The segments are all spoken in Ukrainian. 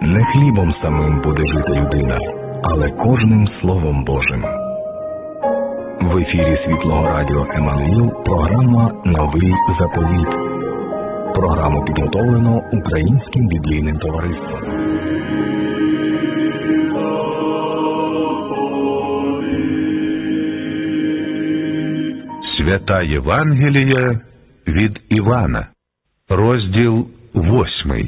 Не хлібом самим буде жити людина, але кожним Словом Божим. В ефірі Світлого Радіо Еммануїл програма «Новий заповіт». Програму підготовлено Українським біблійним товариством. Свята Євангелія від Івана, розділ 8.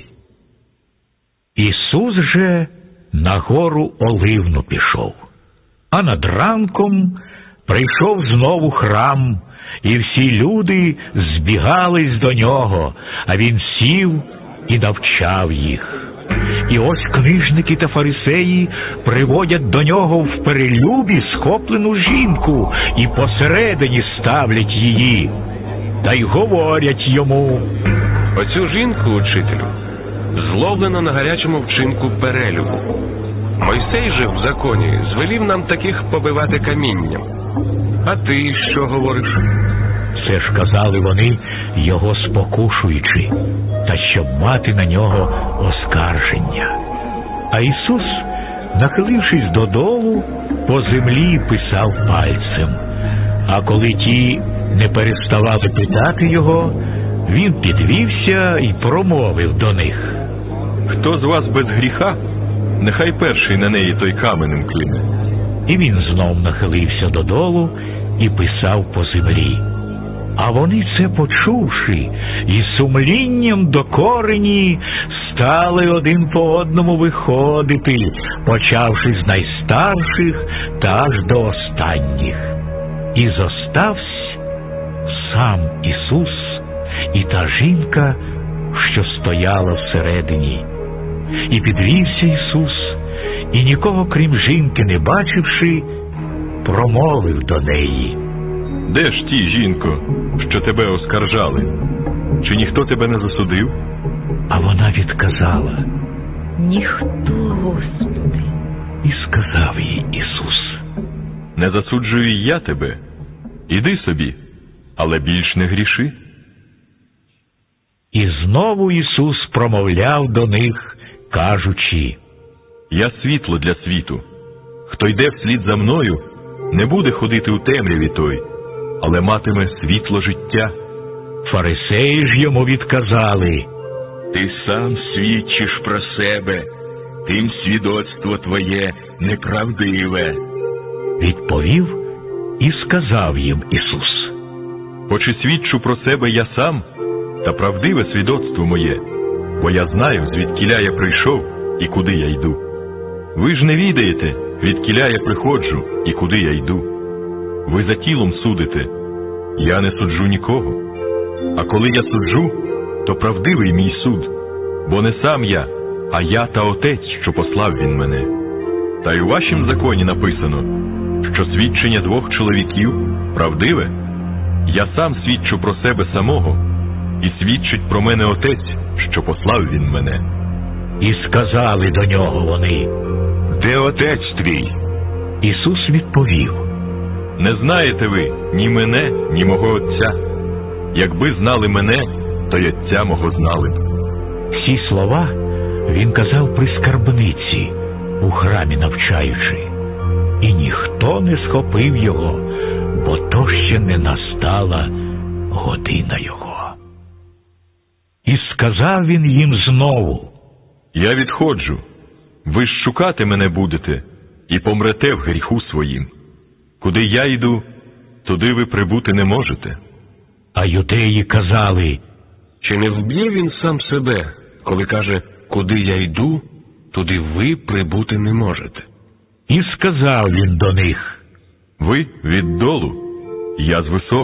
Ісус же на гору Оливну пішов, а над ранком прийшов знову храм, і всі люди збігались до нього, а він сів і навчав їх. І ось книжники та фарисеї приводять до нього в перелюбі схоплену жінку і посередині ставлять її, та й говорять йому: «Оцю жінку, учителю, зловлено на гарячому вчинку перелюбу. Мойсей же в законі звелів нам таких побивати камінням. А ти що говориш?» Це ж казали вони, його спокушуючи, та щоб мати на нього оскарження. А Ісус, нахилившись додолу, по землі писав пальцем. А коли ті не переставали питати його, він підвівся і промовив до них: «Хто з вас без гріха, нехай перший на неї той каменем кине». І він знов нахилився додолу і писав по землі. А вони це почувши, і сумлінням докорені стали один по одному виходити, почавши з найстарших та аж до останніх. І зоставсь сам Ісус і та жінка, що стояла всередині. І підвівся Ісус, і нікого крім жінки не бачивши, промовив до неї: «Де ж ті, жінко, що тебе оскаржали? Чи ніхто тебе не засудив?» А вона відказала: «Ніхто, Господи». І сказав їй Ісус: «Не засуджую й я тебе. Іди собі, але більш не гріши». І знову Ісус промовляв до них, кажучи: «Я світло для світу. Хто йде вслід за мною, не буде ходити у темряві той, але матиме світло життя». Фарисеї ж йому відказали: «Ти сам свідчиш про себе, тим свідоцтво твоє неправдиве». Відповів і сказав їм Ісус: «Хоч і свідчу про себе я сам, та правдиве свідоцтво моє, бо я знаю, звідкіля я прийшов і куди я йду. Ви ж не відаєте, відкіля я приходжу і куди я йду. Ви за тілом судите, я не суджу нікого. А коли я суджу, то правдивий мій суд, бо не сам я, а я та Отець, що послав він мене. Та й у вашім законі написано, що свідчення двох чоловіків правдиве. Я сам свідчу про себе самого, і свідчить про мене Отець, що послав він мене». І сказали до нього вони: «Де Отець твій?» Ісус відповів: «Не знаєте ви ні мене, ні мого Отця. Якби знали мене, то й Отця мого знали». Всі слова він казав при скарбниці, у храмі навчаючи. І ніхто не схопив його, бо то ще не настала година його. І сказав він їм знову: «Я відходжу. Ви ж шукати мене будете і помрете в гріху своїм. Куди я йду, туди ви прибути не можете». А юдеї казали: Чи не вб'є він сам себе, коли каже: «Куди я йду, туди ви прибути не можете»? І сказав він до них: «Ви віддолу, я з високого.